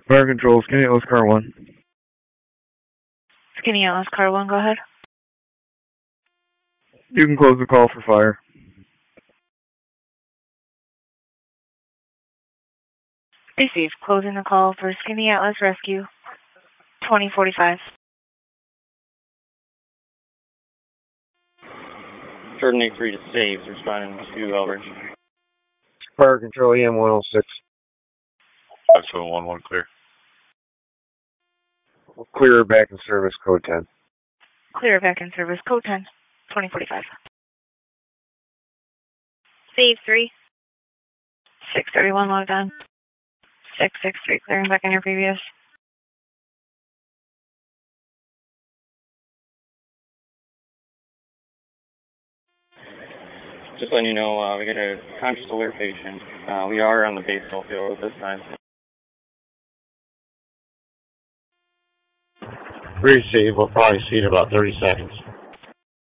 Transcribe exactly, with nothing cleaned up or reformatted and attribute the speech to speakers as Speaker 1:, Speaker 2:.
Speaker 1: Fire control, Skinny Atlas Car one.
Speaker 2: Skinny Atlas Car one, go ahead.
Speaker 1: You can close the call for fire.
Speaker 2: Receive. Closing the call for Skinny Atlas Rescue twenty forty-five.
Speaker 3: Jordan eight three to Saves, responding to Elbridge.
Speaker 4: Fire control, E M one oh six.
Speaker 5: five seven one one clear.
Speaker 4: Clear back in service, code ten.
Speaker 2: Clear back in service, code ten, twenty forty-five. Save three. six thirty-one logged on. six six three, clearing back in your previous.
Speaker 3: Just letting you know, uh, we got a conscious alert patient. Uh, we are on the baseball field at this time.
Speaker 4: Receive, we'll probably see in about thirty seconds.